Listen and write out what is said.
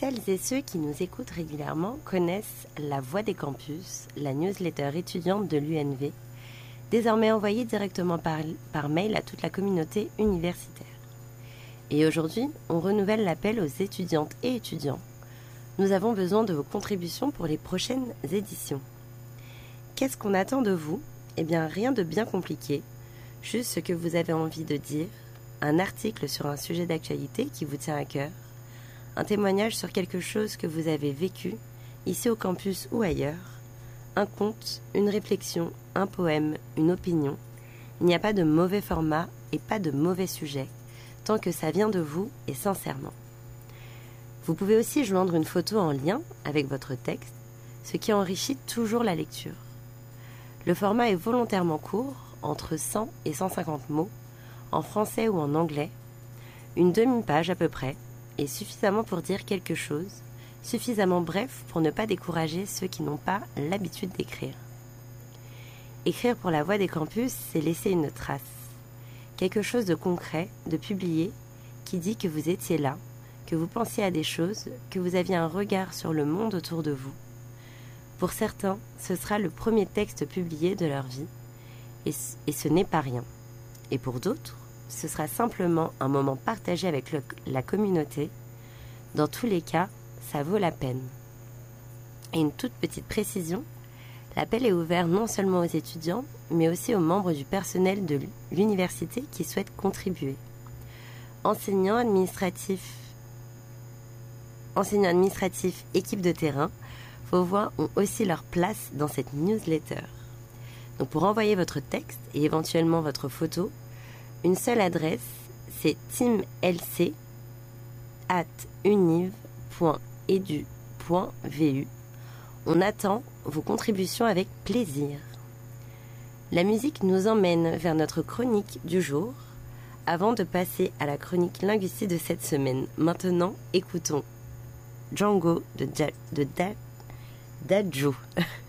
Celles et ceux qui nous écoutent régulièrement connaissent La Voix des Campus, la newsletter étudiante de l'UNV, désormais envoyée directement par mail à toute la communauté universitaire. Et aujourd'hui, on renouvelle l'appel aux étudiantes et étudiants. Nous avons besoin de vos contributions pour les prochaines éditions. Qu'est-ce qu'on attend de vous ? Eh bien, rien de bien compliqué, juste ce que vous avez envie de dire, un article sur un sujet d'actualité qui vous tient à cœur, un témoignage sur quelque chose que vous avez vécu, ici au campus ou ailleurs, un conte, une réflexion, un poème, une opinion. Il n'y a pas de mauvais format et pas de mauvais sujet, tant que ça vient de vous et sincèrement. Vous pouvez aussi joindre une photo en lien avec votre texte, ce qui enrichit toujours la lecture. Le format est volontairement court, entre 100 et 150 mots, en français ou en anglais, une demi-page à peu près, et suffisamment pour dire quelque chose, suffisamment bref pour ne pas décourager ceux qui n'ont pas l'habitude d'écrire. Écrire pour la Voix des Campus, c'est laisser une trace, quelque chose de concret, de publié, qui dit que vous étiez là, que vous pensiez à des choses, que vous aviez un regard sur le monde autour de vous. Pour certains, ce sera le premier texte publié de leur vie, et ce n'est pas rien. Et pour d'autres, ce sera simplement un moment partagé avec la communauté. Dans tous les cas, ça vaut la peine. Et une toute petite précision, l'appel est ouvert non seulement aux étudiants, mais aussi aux membres du personnel de l'université qui souhaitent contribuer. Enseignants administratifs, équipe de terrain, vos voix ont aussi leur place dans cette newsletter. Donc pour envoyer votre texte et éventuellement votre photo, une seule adresse, c'est teamlc@univ.edu.vu. On attend vos contributions avec plaisir. La musique nous emmène vers notre chronique du jour, avant de passer à la chronique linguistique de cette semaine. Maintenant, écoutons Django de Dadju.